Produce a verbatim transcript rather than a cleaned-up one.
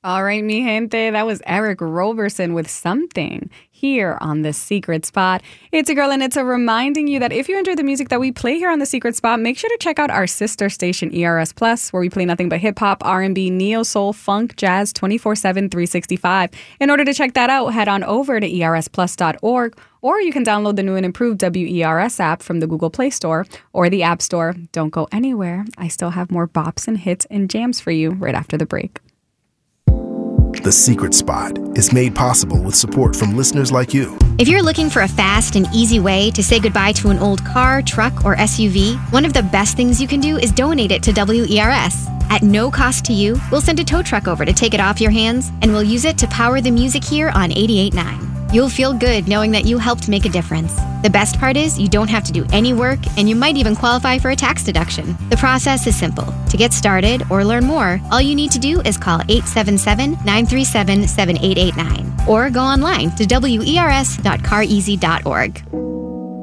All right, mi gente, that was Eric Roberson with Something here on The Secret Spot. It's a girl and it's a reminding you that if you enjoy the music that we play here on The Secret Spot, make sure to check out our sister station E R S Plus, where we play nothing but hip-hop, R and B, neo-soul, funk, jazz, twenty-four seven, three sixty-five. In order to check that out, head on over to E R S plus dot org, or you can download the new and improved W E R S app from the Google Play Store or the App Store. Don't go anywhere. I still have more bops and hits and jams for you right after the break. The Secret Spot is made possible with support from listeners like you. If you're looking for a fast and easy way to say goodbye to an old car, truck, or S U V, one of the best things you can do is donate it to W E R S. At no cost to you, we'll send a tow truck over to take it off your hands, and we'll use it to power the music here on eighty-eight point nine. You'll feel good knowing that you helped make a difference. The best part is you don't have to do any work, and you might even qualify for a tax deduction. The process is simple. To get started or learn more, all you need to do is call eight seven seven, nine three seven, seven eight eight nine or go online to W E R S dot car easy dot org.